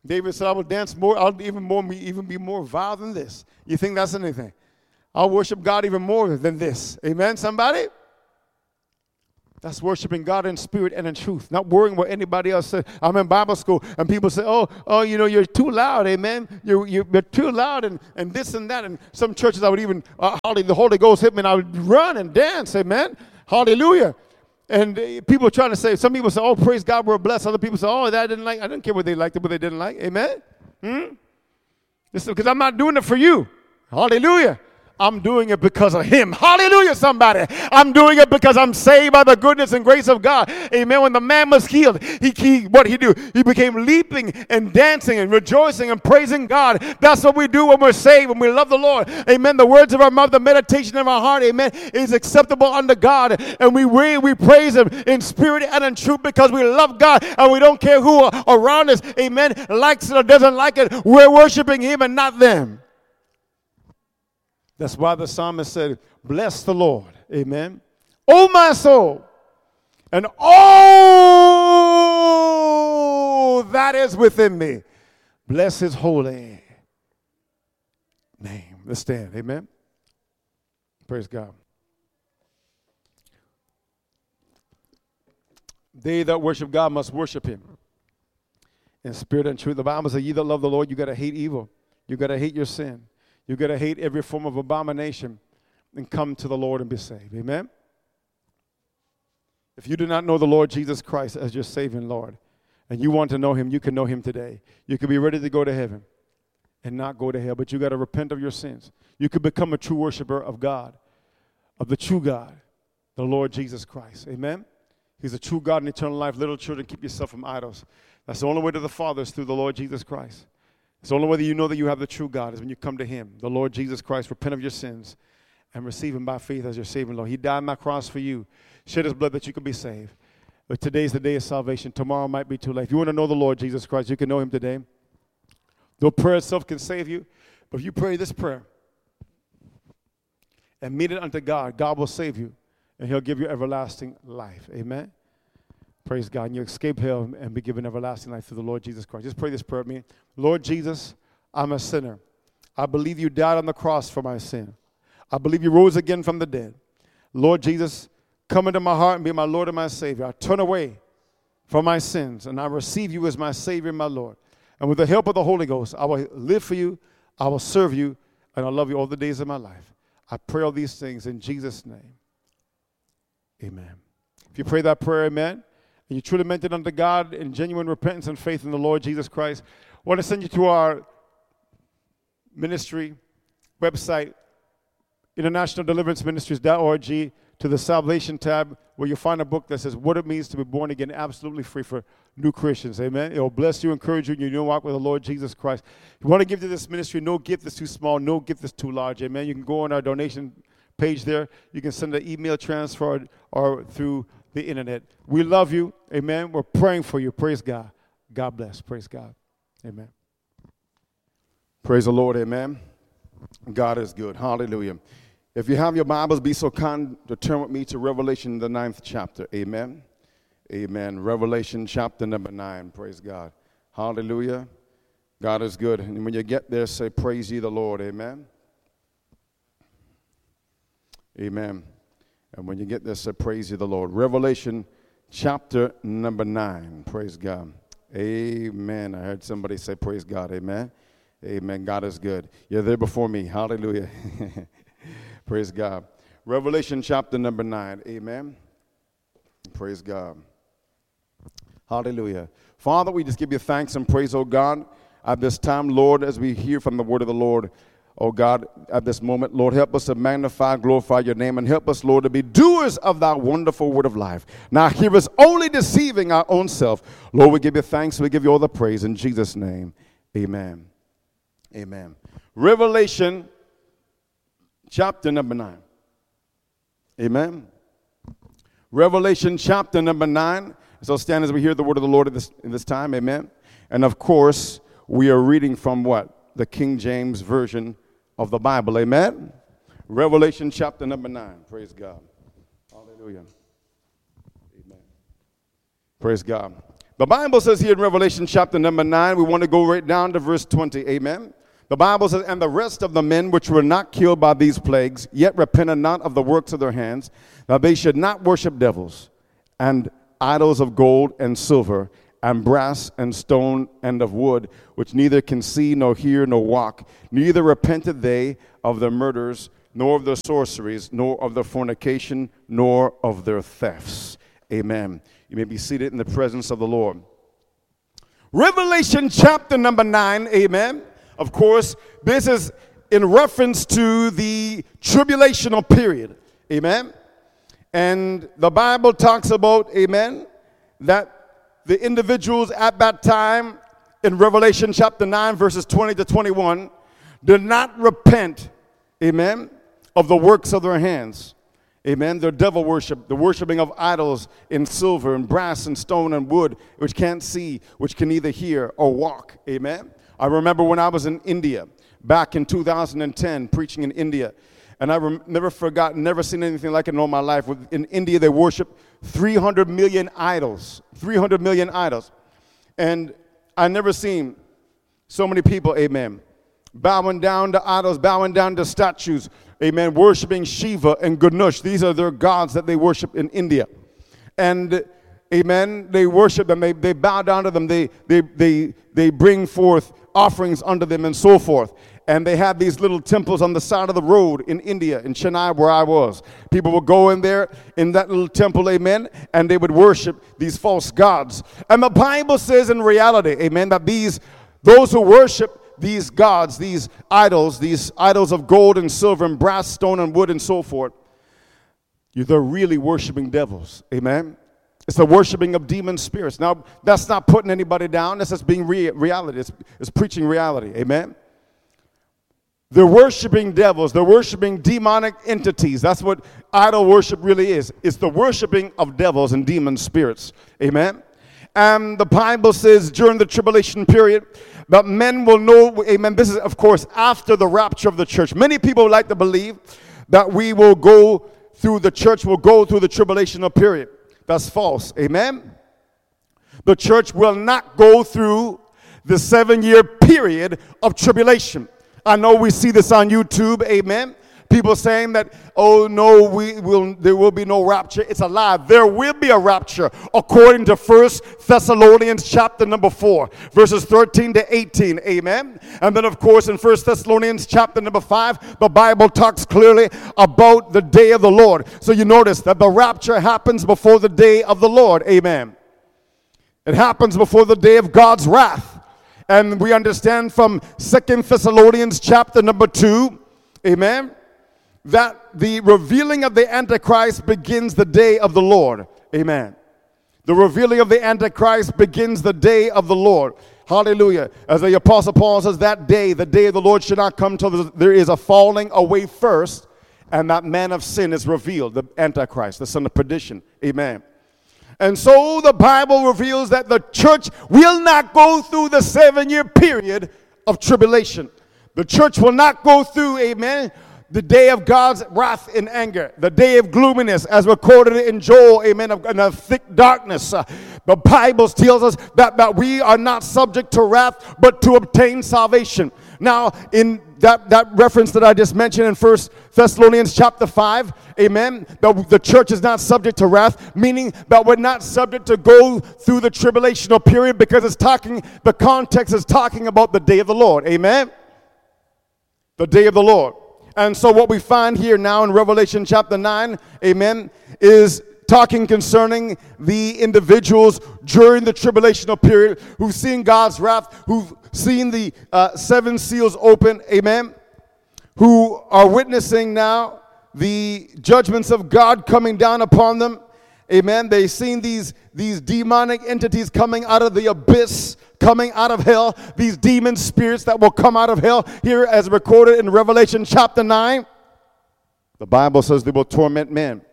David said, I will dance more, I'll even be more vile than this. You think that's anything? I'll worship God even more than this. Amen, somebody? That's worshiping God in spirit and in truth, not worrying what anybody else says. I'm in Bible school, and people say, oh, you're too loud, amen. You're too loud, and this and that. And some churches I would even, the Holy Ghost hit me, and I would run and dance, amen. Hallelujah. And people are trying to say, some people say, oh, praise God, we're blessed. Other people say, oh, that I didn't like. I didn't care what they liked, what they didn't like, amen. Because I'm not doing it for you. Hallelujah. I'm doing it because of him. Hallelujah, somebody. I'm doing it because I'm saved by the goodness and grace of God. Amen. When the man was healed, what did he do? He became leaping and dancing and rejoicing and praising God. That's what we do when we're saved, when we love the Lord. Amen. The words of our mouth, the meditation of our heart, amen, is acceptable unto God. And we praise him in spirit and in truth because we love God and we don't care who around us, amen, likes it or doesn't like it. We're worshiping him and not them. That's why the psalmist said, bless the Lord, amen, O my soul, and all that is within me. Bless his holy name. Let's stand, amen. Praise God. They that worship God must worship him in spirit and truth. The Bible says, ye that love the Lord, you got to hate evil. You got to hate your sin. You got to hate every form of abomination and come to the Lord and be saved. Amen? If you do not know the Lord Jesus Christ as your saving Lord, and you want to know him, you can know him today. You can be ready to go to heaven and not go to hell, but you got to repent of your sins. You could become a true worshiper of God, of the true God, the Lord Jesus Christ. Amen? He's a true God in eternal life. Little children, keep yourself from idols. That's the only way to the Father is through the Lord Jesus Christ. It's the only way that you know that you have the true God is when you come to him, the Lord Jesus Christ, repent of your sins, and receive him by faith as your saving Lord. He died on that cross for you, shed his blood that you could be saved. But today's the day of salvation. Tomorrow might be too late. If you want to know the Lord Jesus Christ, you can know him today. No prayer itself can save you, but if you pray this prayer and meet it unto God, God will save you, and he'll give you everlasting life. Amen? Praise God. And you escape hell and be given everlasting life through the Lord Jesus Christ. Just pray this prayer with me. Lord Jesus, I'm a sinner. I believe you died on the cross for my sin. I believe you rose again from the dead. Lord Jesus, come into my heart and be my Lord and my Savior. I turn away from my sins and I receive you as my Savior and my Lord. And with the help of the Holy Ghost, I will live for you, I will serve you, and I'll love you all the days of my life. I pray all these things in Jesus' name. Amen. If you pray that prayer, amen, and you truly meant it unto God in genuine repentance and faith in the Lord Jesus Christ, I want to send you to our ministry website, internationaldeliveranceministries.org, to the salvation tab, where you'll find a book that says what it means to be born again, absolutely free for new Christians. Amen. It will bless you, encourage you, and you know walk with the Lord Jesus Christ. If you want to give to this ministry, no gift is too small, no gift is too large. Amen. You can go on our donation page there. You can send an email transfer or through the internet. We love you. Amen. We're praying for you. Praise God. God bless. Praise God. Amen. Praise the Lord. Amen. God is good. Hallelujah. If you have your Bibles, be so kind to turn with me to Revelation, the 9th chapter. Amen. Amen. Revelation chapter number 9. Praise God. Hallelujah. God is good. And when you get there, say, praise ye the Lord. Amen. Amen. And when you get there, say, praise ye the Lord. Revelation chapter number 9. Praise God. Amen. I heard somebody say, praise God. Amen. Amen. God is good. You're there before me. Hallelujah. Praise God. Revelation chapter number 9. Amen. Praise God. Hallelujah. Father, we just give you thanks and praise, oh God, at this time, Lord, as we hear from the word of the Lord. Oh God, at this moment, Lord, help us to magnify, glorify your name, and help us, Lord, to be doers of thy wonderful word of life. Now hear us only deceiving our own self. Lord, we give you thanks. We give you all the praise in Jesus' name. Amen. Amen. Revelation chapter number 9. Amen. Revelation chapter number 9. So stand as we hear the word of the Lord in this time. Amen. And of course, we are reading from what? The King James Version of the Bible. Amen. Revelation chapter number 9. Praise God. Hallelujah. Amen. Praise God. The Bible says here in Revelation chapter number 9, we want to go right down to verse 20. Amen. The Bible says, and the rest of the men which were not killed by these plagues, yet repented not of the works of their hands, that they should not worship devils and idols of gold and silver and brass and stone and of wood, which neither can see nor hear nor walk. Neither repented they of their murders, nor of their sorceries, nor of their fornication, nor of their thefts. Amen. You may be seated in the presence of the Lord. Revelation chapter number 9, amen. Of course, this is in reference to the tribulational period, amen. And the Bible talks about, amen, that the individuals at that time in Revelation chapter 9, verses 20 to 21, did not repent, amen, of the works of their hands. Amen. Their devil worship, the worshiping of idols in silver and brass and stone and wood, which can't see, which can neither hear or walk. Amen. I remember when I was in India back in 2010, preaching in India, and I never forgot, never seen anything like it in all my life. In India, they worship 300 million idols, 300 million idols. And I never seen so many people, amen, bowing down to idols, bowing down to statues, amen, worshiping Shiva and Ganesh. These are their gods that they worship in India. And, amen, they worship them, they bow down to them, they bring forth offerings unto them and so forth. And they have these little temples on the side of the road in India, in Chennai, where I was. People would go in there, in that little temple, amen, and they would worship these false gods. And the Bible says in reality, amen, that those who worship these gods, these idols of gold and silver and brass, stone and wood and so forth, they're really worshiping devils, amen. It's the worshiping of demon spirits. Now, that's not putting anybody down. That's just being reality. It's preaching reality, amen. They're worshiping devils. They're worshiping demonic entities. That's what idol worship really is. It's the worshiping of devils and demon spirits, amen. And the Bible says during the tribulation period that men will know, amen, this is, of course, after the rapture of the church. Many people like to believe that the church will go through the tribulational period. That's false, amen. The church will not go through the 7-year period of tribulation. I know we see this on YouTube, amen. People saying that, oh no, there will be no rapture. It's a lie. There will be a rapture according to 1 Thessalonians chapter number 4, verses 13 to 18, amen. And then of course in 1 Thessalonians chapter number 5, the Bible talks clearly about the day of the Lord. So you notice that the rapture happens before the day of the Lord, amen. It happens before the day of God's wrath. And we understand from 2 Thessalonians chapter number 2, amen, that the revealing of the Antichrist begins the day of the Lord. Amen. The revealing of the Antichrist begins the day of the Lord. Hallelujah. As the Apostle Paul says, that day, the day of the Lord should not come till there is a falling away first, and that man of sin is revealed, the Antichrist, the son of perdition. Amen. And so the Bible reveals that the church will not go through the 7-year period of tribulation. The church will not go through, amen, the day of God's wrath and anger, the day of gloominess, as recorded in Joel, amen, of thick darkness. The Bible tells us that we are not subject to wrath, but to obtain salvation. Now, in that reference that I just mentioned in 1 Thessalonians chapter 5, amen, the church is not subject to wrath, meaning that we're not subject to go through the tribulational period, because the context is talking about the day of the Lord, amen? The day of the Lord. And so what we find here now in Revelation chapter 9, amen, is talking concerning the individuals during the tribulational period who've seen God's wrath, who've seen the 7 seals open, amen, who are witnessing now the judgments of God coming down upon them, amen. They've seen these demonic entities coming out of the abyss, coming out of hell, these demon spirits that will come out of hell, here as recorded in Revelation chapter 9. The Bible says they will torment men,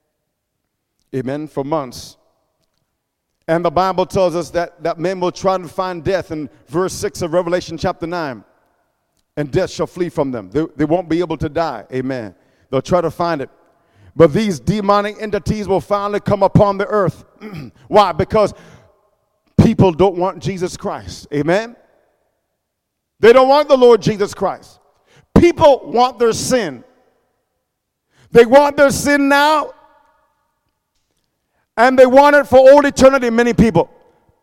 amen, for months. And the Bible tells us that men will try to find death in verse 6 of Revelation chapter 9. And death shall flee from them. They won't be able to die, amen. They'll try to find it. But these demonic entities will finally come upon the earth. Why? Because people don't want Jesus Christ. Amen? They don't want the Lord Jesus Christ. People want their sin. They want their sin now, and they want it for all eternity, many people.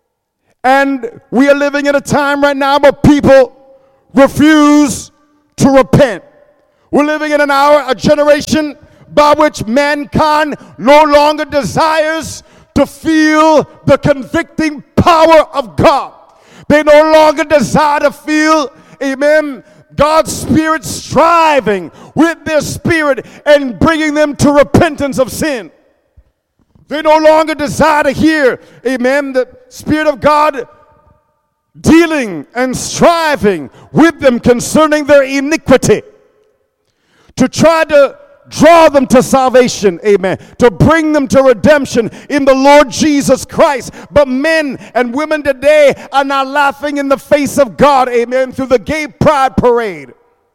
And we are living in a time right now where people refuse to repent. We're living in an hour, a generation by which mankind no longer desires to feel the convicting power of God. They no longer desire to feel, amen, God's Spirit striving with their spirit and bringing them to repentance of sin. They no longer desire to hear, amen, the Spirit of God dealing and striving with them concerning their iniquity, to try to draw them to salvation, amen, to bring them to redemption in the Lord Jesus Christ. But men and women today are now laughing in the face of God, amen, through the gay pride parade,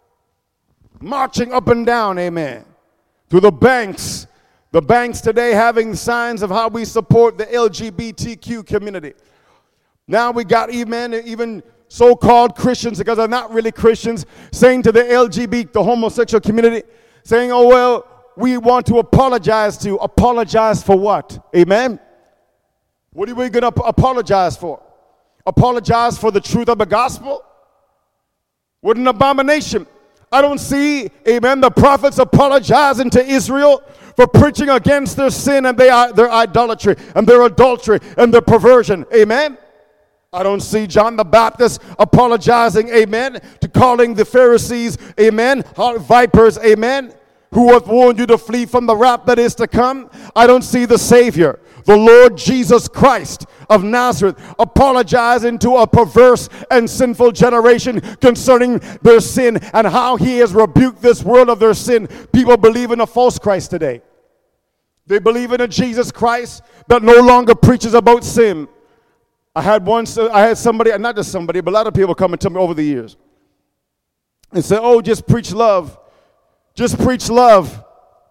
marching up and down, amen, through the banks today having signs of how we support the LGBTQ community. Now we got, amen, even so-called Christians, because they're not really Christians, saying to the LGBT, the homosexual community, saying, oh, well, we want to apologize to. Apologize for what? Amen? What are we going to apologize for? Apologize for the truth of the gospel? What an abomination. I don't see, amen, the prophets apologizing to Israel for preaching against their sin and their idolatry and their adultery and their perversion. Amen? I don't see John the Baptist apologizing, amen, to calling the Pharisees, amen, vipers, amen, who have warned you to flee from the wrath that is to come. I don't see the Savior, the Lord Jesus Christ of Nazareth, apologizing to a perverse and sinful generation concerning their sin and how he has rebuked this world of their sin. People believe in a false Christ today. They believe in a Jesus Christ that no longer preaches about sin. I had somebody, not just somebody, but a lot of people come and tell me over the years and say, oh, just preach love. Just preach love.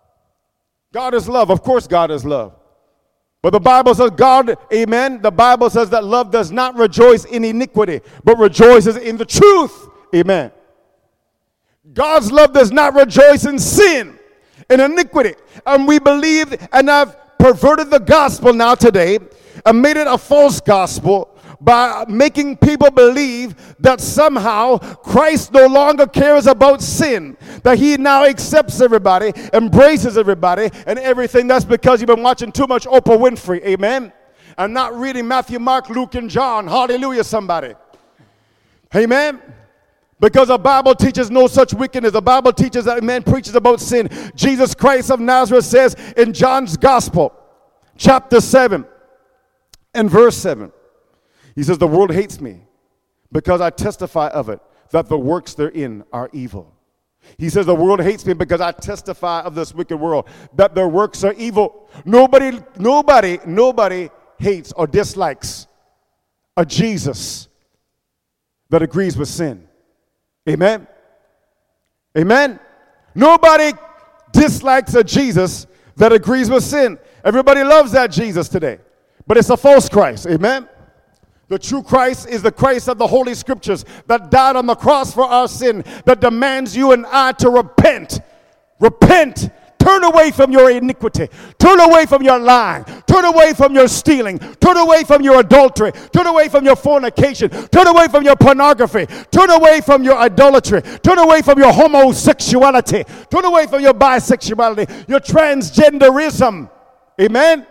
God is love. Of course God is love. But the Bible says God, amen, the Bible says that love does not rejoice in iniquity, but rejoices in the truth. Amen. God's love does not rejoice in sin, in iniquity. And we believe and have perverted the gospel now today and made it a false gospel by making people believe that somehow Christ no longer cares about sin, that he now accepts everybody, embraces everybody, and everything. That's because you've been watching too much Oprah Winfrey, amen, and not reading Matthew, Mark, Luke, and John. Hallelujah, somebody. Amen. Because the Bible teaches no such wickedness. The Bible teaches that man preaches about sin. Jesus Christ of Nazareth says in John's Gospel, chapter 7 and verse 7, he says, the world hates me because I testify of it, that the works therein are evil. He says the world hates me because I testify of this wicked world, that their works are evil. Nobody hates or dislikes a Jesus that agrees with sin. Amen? Amen? Nobody dislikes a Jesus that agrees with sin. Everybody loves that Jesus today. But it's a false Christ. Amen? The true Christ is the Christ of the Holy Scriptures that died on the cross for our sin, that demands you and I to repent. Repent. Turn away from your iniquity. Turn away from your lying. Turn away from your stealing. Turn away from your adultery. Turn away from your fornication. Turn away from your pornography. Turn away from your idolatry. Turn away from your homosexuality. Turn away from your bisexuality, your transgenderism. Amen?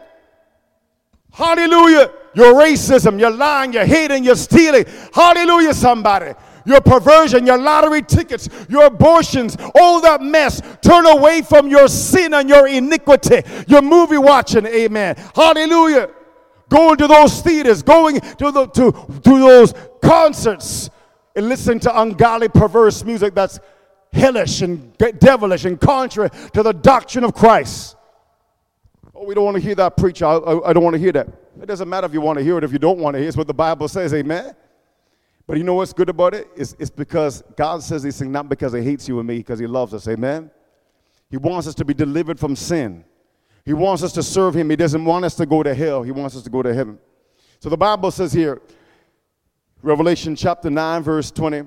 Hallelujah. Your racism, your lying, your hating, your stealing. Hallelujah, somebody. Your perversion, your lottery tickets, your abortions, all that mess. Turn away from your sin and your iniquity. Your movie watching, amen. Hallelujah. Going to those theaters, going to those concerts, and listening to ungodly, perverse music that's hellish and devilish and contrary to the doctrine of Christ. Oh, we don't want to hear that, preacher. I don't want to hear that. It doesn't matter if you want to hear it, if you don't want to hear it. It's what the Bible says, amen? But you know what's good about it? It's because God says these things not because he hates you and me, because he loves us, amen? He wants us to be delivered from sin. He wants us to serve him. He doesn't want us to go to hell. He wants us to go to heaven. So the Bible says here, Revelation chapter 9, verse 20,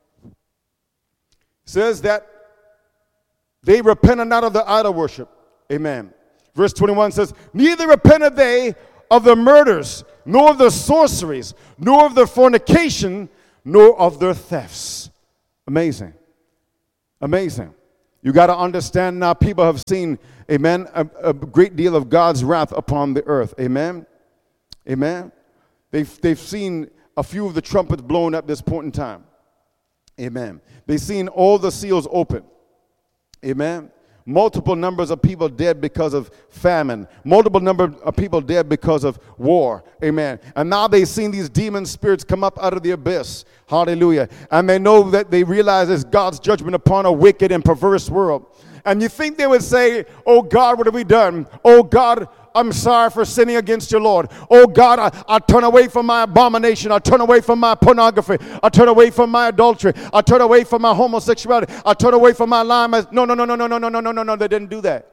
says that they repented not of the idol worship. Amen. Verse 21 says, neither repented they of the murders, nor of the sorceries, nor of the fornication, nor of their thefts. Amazing. Amazing. You got to understand now, people have seen, amen, a great deal of God's wrath upon the earth. Amen. Amen. They've seen a few of the trumpets blown at this point in time. Amen. They've seen all the seals open. Amen. Multiple numbers of people dead because of famine. Multiple number of people dead because of war. Amen. And now they've seen these demon spirits come up out of the abyss. Hallelujah. And they know that they realize it's God's judgment upon a wicked and perverse world. And you think they would say, oh God, what have we done? Oh God, I'm sorry for sinning against your Lord. Oh God, I turn away from my abomination. I turn away from my pornography. I turn away from my adultery. I turn away from my homosexuality. I turn away from my lying. No. They didn't do that.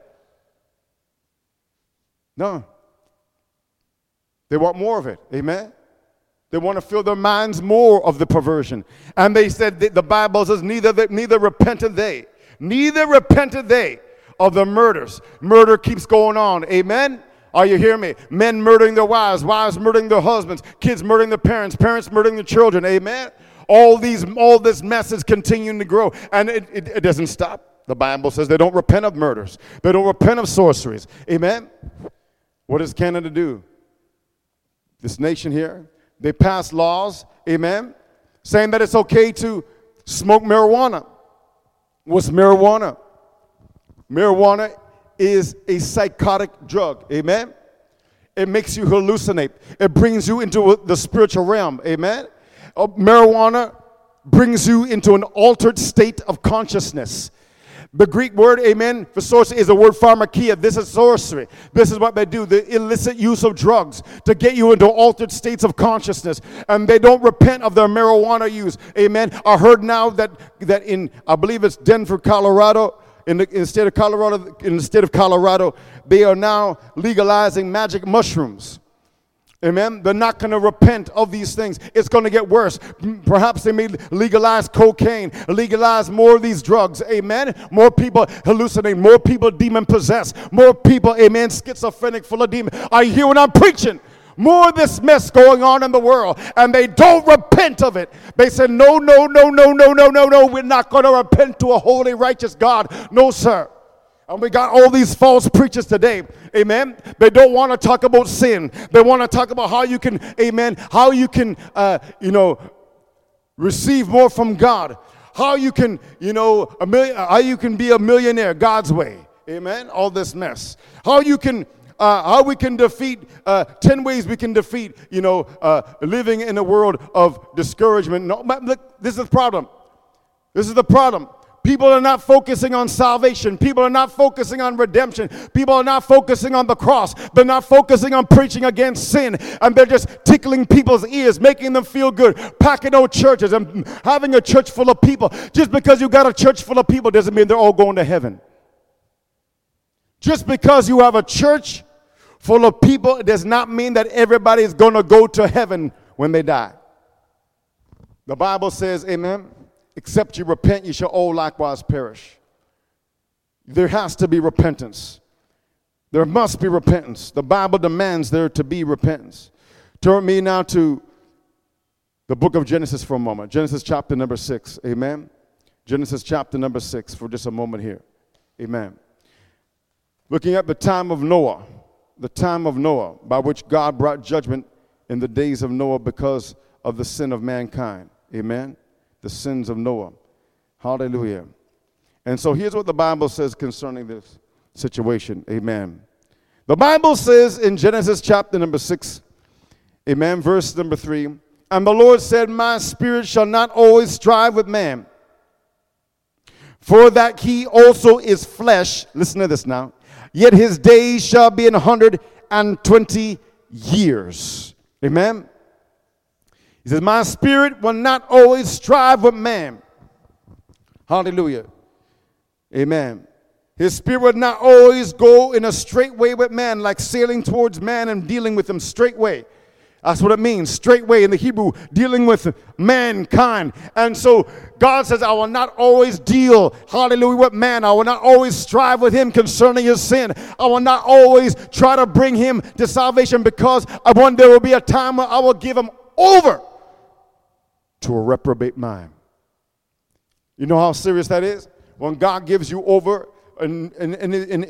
No. They want more of it. Amen. They want to fill their minds more of the perversion. And they said, the Bible says, neither repented they. Neither repented they of the murders. Murder keeps going on. Amen. Are you hearing me? Men murdering their wives, wives murdering their husbands, kids murdering their parents, parents murdering their children. Amen. All this mess is continuing to grow, and it doesn't stop. The Bible says they don't repent of murders. They don't repent of sorceries. Amen. What does Canada do? This nation here, they pass laws, amen, saying that it's okay to smoke marijuana. What's marijuana? Marijuana is a psychotic drug, amen? It makes you hallucinate. It brings you into the spiritual realm, amen? Marijuana brings you into an altered state of consciousness. The Greek word, amen, for sorcery is the word pharmakia. This is sorcery. This is what they do, the illicit use of drugs to get you into altered states of consciousness. And they don't repent of their marijuana use, amen. I heard now that in, I believe it's Denver, Colorado, in the state of Colorado, they are now legalizing magic mushrooms. Amen. They're not going to repent of these things. It's going to get worse. Perhaps they may legalize cocaine, legalize more of these drugs. Amen. More people hallucinate, more people demon possessed, more people, amen, schizophrenic, full of demons. I hear when I'm preaching. More of this mess going on in the world, and they don't repent of it. They say, no, we're not going to repent to a holy, righteous God. No, sir. And we got all these false preachers today, amen. They don't want to talk about sin. They want to talk about how you can, amen, how you can, receive more from God. How you can, how you can be a millionaire God's way, amen. All this mess. How we can defeat, 10 ways we can defeat, living in a world of discouragement. No, look, this is the problem. This is the problem. People are not focusing on salvation. People are not focusing on redemption. People are not focusing on the cross. They're not focusing on preaching against sin. And they're just tickling people's ears, making them feel good, packing out churches and having a church full of people. Just because you got a church full of people doesn't mean they're all going to heaven. Just because you have a church full of people, it does not mean that everybody is going to go to heaven when they die. The Bible says, amen, except you repent, you shall all likewise perish. There has to be repentance. There must be repentance. The Bible demands there to be repentance. Turn me now to the book of Genesis for a moment. Genesis chapter number 6. Amen. Genesis chapter number 6 for just a moment here. Amen. Looking at the time of Noah. The time of Noah, by which God brought judgment in the days of Noah because of the sin of mankind. Amen. The sins of Noah. Hallelujah. And so here's what the Bible says concerning this situation. Amen. The Bible says in Genesis chapter number 6, amen, verse number 3, and the Lord said, my spirit shall not always strive with man, for that he also is flesh. Listen to this now. Yet his days shall be 120 years. Amen. He says, my spirit will not always strive with man. Hallelujah. Amen. His spirit will not always go in a straight way with man, like sailing towards man and dealing with him straight way. That's what it means, straightway in the Hebrew, dealing with mankind. And so God says, I will not always deal, hallelujah, with man. I will not always strive with him concerning his sin. I will not always try to bring him to salvation, because one day will be a time where I will give him over to a reprobate mind. You know how serious that is? When God gives you over in